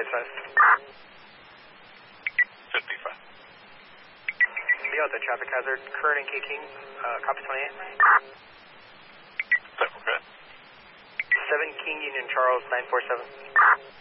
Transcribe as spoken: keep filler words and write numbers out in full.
flight size? fifty-five. Delta, traffic hazard, current in K King, uh, copy twenty-eight. Seven, okay. seven King Union Charles, nine four seven.